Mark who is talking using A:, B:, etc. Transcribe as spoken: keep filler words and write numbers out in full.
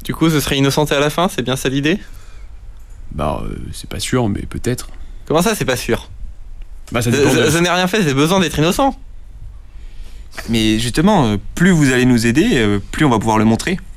A: Du coup, ce serait innocenté à la fin, c'est bien ça l'idée?
B: Bah, euh, c'est pas sûr, mais peut-être.
A: Comment ça, c'est pas sûr?
B: Bah, ça
A: Je,
B: dépend de...
A: je- je n'ai rien fait, j'ai besoin d'être innocent.
C: Mais justement, euh, plus vous allez nous aider, euh, plus on va pouvoir le montrer.